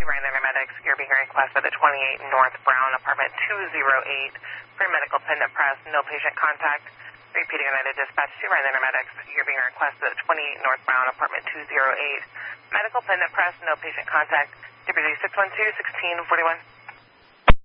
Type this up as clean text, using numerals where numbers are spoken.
Ryan Intermedics. You're being requested at 28 North Brown, apartment 208. Pre-medical pendant press, no patient contact. Repeating United Dispatch to Ryan Intermedics. You're being requested at 28 North Brown, apartment 208. Medical pendant press, no patient contact. Deputy 612-1641.